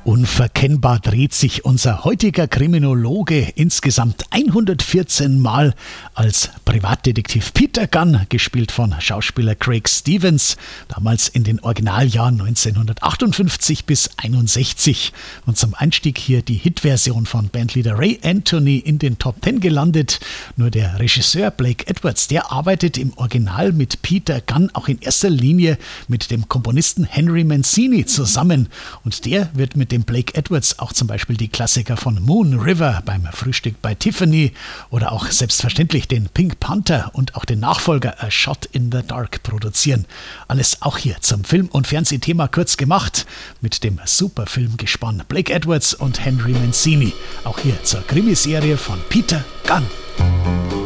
Unverkennbar dreht sich unser heutiger Kriminologe insgesamt 114 Mal als Privatdetektiv Peter Gunn, gespielt von Schauspieler Craig Stevens, damals in den Originaljahren 1958 bis 61. Und zum Einstieg hier die Hitversion von Bandleader Ray Anthony in den Top 10 gelandet. Nur der Regisseur Blake Edwards, der arbeitet im Original mit Peter Gunn auch in erster Linie mit dem Komponisten Henry Mancini zusammen. Und der wird mit dem Blake Edwards auch zum Beispiel die Klassiker von Moon River beim Frühstück bei Tiffany oder auch selbstverständlich den Pink Panther und auch den Nachfolger A Shot in the Dark produzieren. Alles auch hier zum Film- und Fernsehthema kurz gemacht mit dem Superfilmgespann Blake Edwards und Henry Mancini. Auch hier zur Krimiserie von Peter Gunn.